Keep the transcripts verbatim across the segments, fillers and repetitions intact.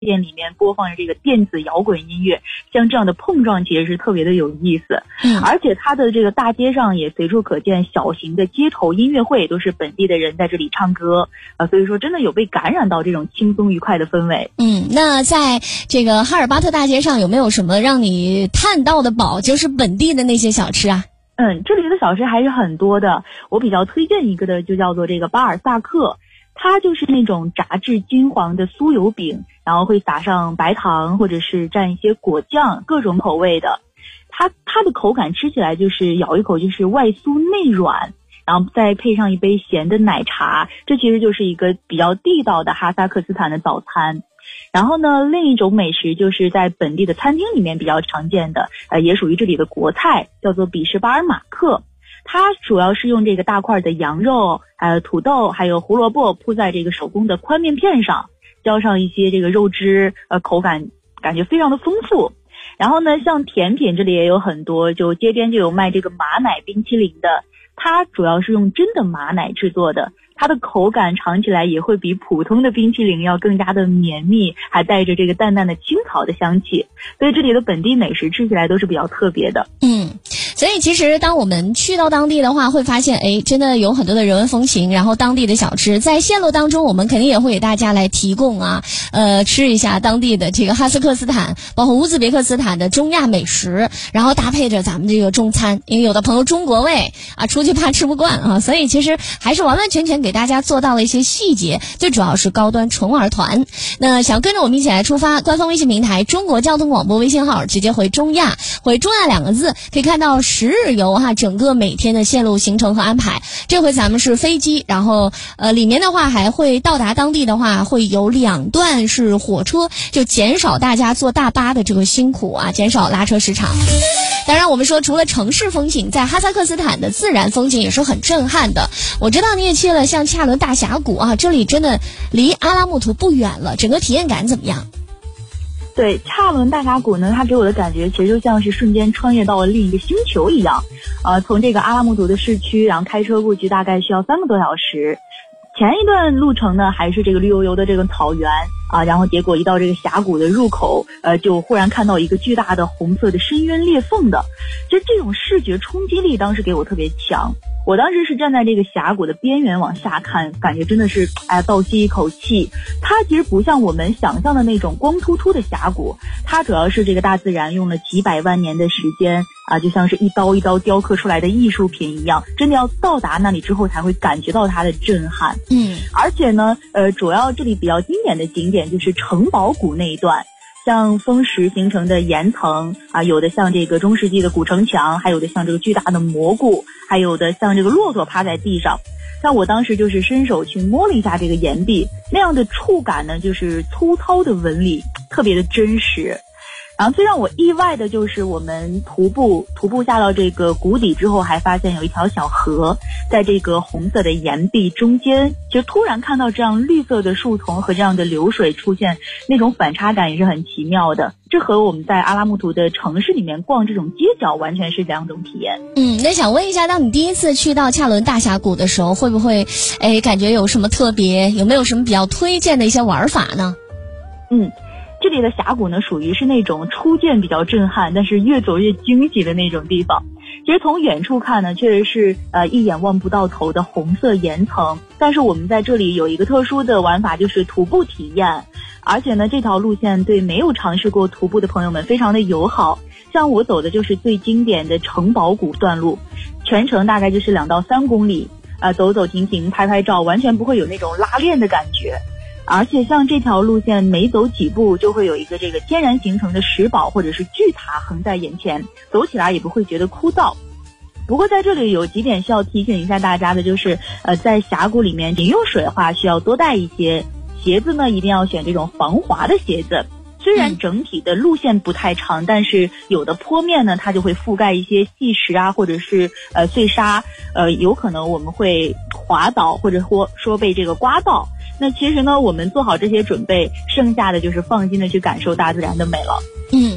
店里面播放着这个电子摇滚音乐，像这样的碰撞其实是特别的有意思。嗯，而且它的这个大街上也随处可见小型的街头音乐会，都是本地的人在这里唱歌，呃，所以说真的有被感染到这种轻松愉快的氛围。 嗯，那在这个哈尔巴特大街上有没有什么让你探到的宝，就是本地的那些小吃啊？ 嗯，这里的小吃还是很多的，我比较推荐一个的就叫做这个巴尔萨克，它就是那种炸至金黄的酥油饼，然后会撒上白糖或者是蘸一些果酱，各种口味的。它它的口感吃起来就是咬一口就是外酥内软，然后再配上一杯咸的奶茶，这其实就是一个比较地道的哈萨克斯坦的早餐。然后呢，另一种美食就是在本地的餐厅里面比较常见的，呃，也属于这里的国菜，叫做比什巴尔马克。它主要是用这个大块的羊肉、还有土豆、还有胡萝卜铺在这个手工的宽面片上，浇上一些这个肉汁，呃，口感感觉非常的丰富。然后呢，像甜品这里也有很多，就街边就有卖这个马奶冰淇淋的，它主要是用真的马奶制作的。它的口感尝起来也会比普通的冰淇淋要更加的绵密，还带着这个淡淡的青草的香气，所以这里的本地美食吃起来都是比较特别的。 嗯，所以其实当我们去到当地的话，会发现哎，真的有很多的人文风情，然后当地的小吃在线路当中，我们肯定也会给大家来提供啊，呃，吃一下当地的这个哈萨克斯坦包括乌兹别克斯坦的中亚美食，然后搭配着咱们这个中餐，因为有的朋友中国胃啊，出去怕吃不惯啊，所以其实还是完完全全给大家做到了一些细节，最主要是高端纯玩团。那想跟着我们一起来出发，官方微信平台中国交通广播微信号直接回中亚，回中亚两个字，可以看到十日游哈，整个每天的线路行程和安排。这回咱们是飞机，然后呃里面的话还会到达当地的话会有两段是火车，就减少大家坐大巴的这个辛苦啊，减少拉车时长。当然我们说除了城市风景，在哈萨克斯坦的自然风景也是很震撼的。我知道你也去了像恰伦大峡谷啊，这里真的离阿拉木图不远了，整个体验感怎么样？ 对，恰伦大峡谷呢，它给我的感觉其实就像是瞬间穿越到了另一个星球一样。呃，从这个阿拉木图的市区，然后开车过去大概需要三个多小时。前一段路程呢还是这个绿油油的这个草原啊，然后结果一到这个峡谷的入口，呃，就忽然看到一个巨大的红色的深渊裂缝的，就这种视觉冲击力当时给我特别强。我当时是站在这个峡谷的边缘往下看，感觉真的是哎倒吸一口气。它其实不像我们想象的那种光秃秃的峡谷，它主要是这个大自然用了几百万年的时间啊，就像是一刀一刀雕刻出来的艺术品一样，真的要到达那里之后才会感觉到它的震撼。 嗯， 而且呢，呃，主要这里比较经典的景点就是城堡谷那一段。像风石形成的岩层啊，有的像这个中世纪的古城墙，还有的像这个巨大的蘑菇，还有的像这个骆驼趴在地上。像我当时就是伸手去摸了一下这个岩壁，那样的触感呢，就是粗糙的纹理，特别的真实。然后最让我意外的就是我们徒步徒步下到这个谷底之后，还发现有一条小河在这个红色的岩壁中间，就突然看到这样绿色的树丛和这样的流水出现，那种反差感也是很奇妙的。这和我们在阿拉木图的城市里面逛这种街角完全是两种体验。 嗯，那想问一下，当你第一次去到恰伦大峡谷的时候，会不会哎感觉有什么特别，有没有什么比较推荐的一些玩法呢？ 嗯，这里的峡谷呢，属于是那种初见比较震撼，但是越走越惊喜的那种地方。其实从远处看呢，确实是呃一眼望不到头的红色岩层，但是我们在这里有一个特殊的玩法，就是徒步体验。而且呢，这条路线对没有尝试过徒步的朋友们非常的友好。像我走的就是最经典的城堡谷段路，全程大概就是两到三公里，呃，走走停停，拍拍照，完全不会有那种拉练的感觉。而且像这条路线每走几步就会有一个这个天然形成的石堡或者是巨塔横在眼前，走起来也不会觉得枯燥。不过在这里有几点需要提醒一下大家的，就是呃，在峡谷里面饮用水的话需要多带一些，鞋子呢一定要选这种防滑的鞋子。虽然整体的路线不太长，但是有的坡面呢它就会覆盖一些细石啊，或者是呃碎沙，呃有可能我们会滑倒或者说说被这个刮到。那其实呢，我们做好这些准备，剩下的就是放心的去感受大自然的美了。 嗯，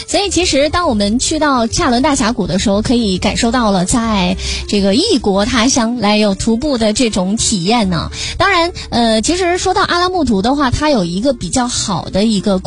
所以其实当我们去到恰伦大峡谷的时候，可以感受到了在这个异国他乡来有徒步的这种体验呢。当然，呃，其实说到阿拉木图的话，它有一个比较好的一个